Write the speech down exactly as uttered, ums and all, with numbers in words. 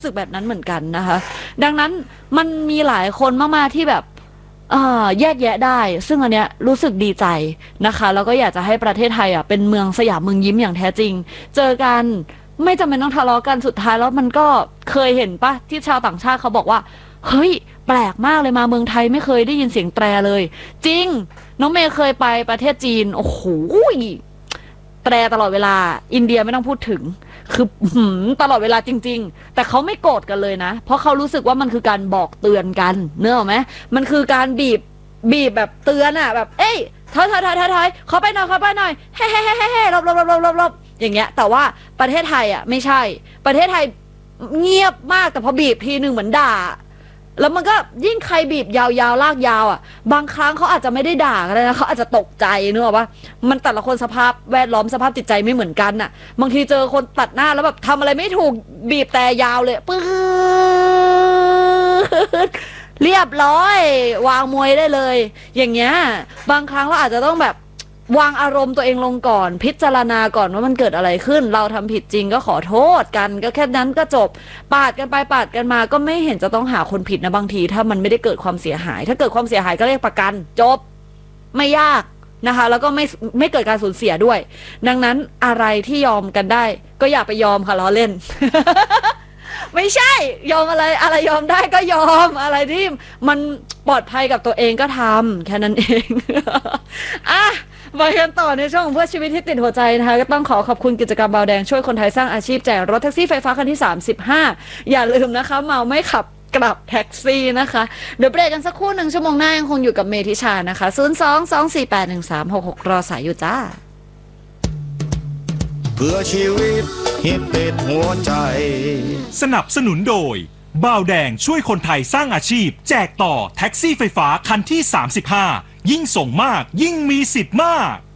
รู้สึกแบบนั้นเหมือนกันนะคะดังนั้นมันมีหลายคนมากๆที่แบบแยกแยะได้ซึ่งอันเนี้ยรู้สึกดีใจนะคะแล้วก็อยากจะให้ประเทศไทยอ่ะเป็นเมืองสยามเมืองยิ้มอย่างแท้จริงเจอกันไม่จำเป็นต้องทะเลาะกันสุดท้ายแล้วมันก็เคยเห็นปะที่ชาวต่างชาติเขาบอกว่าเฮ้ยแปลกมากเลยมาเมืองไทยไม่เคยได้ยินเสียงแตรเลยจริงน้องเมย์เคยไปประเทศจีนโอ้โหแตรตลอดเวลาอินเดียไม่ต้องพูดถึงคือตลอดเวลาจริงๆแต่เขาไม่โกรธกันเลยนะเพราะเขารู้สึกว่ามันคือการบอกเตือนกันเนอะไหมมันคือการบีบบีบแบบเตือนอะแบบเอ้ยถอยถอยถอยถอยถอยเขาไปหน่อยเขาไปหน่อยเฮ้เฮ้เฮ้เฮ้ลบลบลบลบลบลบอย่างเงี้ยแต่ว่าประเทศไทยอะไม่ใช่ประเทศไทยเงียบมากแต่พอบีบทีหนึ่งเหมือนด่าแล้วมันก็ยิ่งใครบีบยาวๆลากยาวอ่ะบางครั้งเขาอาจจะไม่ได้ด่ากันเลยนะเขาอาจจะตกใจนึกออกปะมันแต่ละคนสภาพแวดล้อมสภาพจิตใจไม่เหมือนกันน่ะบางทีเจอคนตัดหน้าแล้วแบบทำอะไรไม่ถูกบีบแต่ยาวเลยปื๊ดเรียบร้อยวางมวยได้เลยอย่างเงี้ยบางครั้งเราอาจจะต้องแบบวางอารมณ์ตัวเองลงก่อนพิจารณาก่อนว่ามันเกิดอะไรขึ้นเราทำผิดจริงก็ขอโทษกันก็แค่นั้นก็จบปาดกันไปปาดกันมาก็ไม่เห็นจะต้องหาคนผิดนะบางทีถ้ามันไม่ได้เกิดความเสียหายถ้าเกิดความเสียหายก็เรียกประกันจบไม่ยากนะคะแล้วก็ไม่ไม่เกิดการสูญเสียด้วยดังนั้นอะไรที่ยอมกันได้ก็อย่าไปยอมค่ะล้อเล่น ไม่ใช่ยอมอะไรอะไรยอมได้ก็ยอมอะไรที่มันปลอดภัยกับตัวเองก็ทำแค่นั้นเอง อ่ะมากันต่อในช่วงของเพื่อชีวิตที่ติดหัวใจนะคะก็ต้องขอขอบคุณกิจกรรมเบาแดงช่วยคนไทยสร้างอาชีพแจกรถแท็กซี่ไฟฟ้าคันที่สามสิบห้าอย่าลืมนะคะเมาไม่ขับกลับแท็กซี่นะคะเดี๋ยวเบรกกันสักครู่หนึ่งชั่วโมงหน้ายังคงอยู่กับเมธิชานะคะศูนย์ สอง สอง สี่ แปด หนึ่ง สาม หก หกรอสายอยู่จ้าเพื่อชีวิตฮิตติดหัวใจสนับสนุนโดยบ่าวแดงช่วยคนไทยสร้างอาชีพแจกต่อแท็กซี่ไฟฟ้าคันที่สามสิบห้ายิ่งส่งมากยิ่งมีสิทธิ์มาก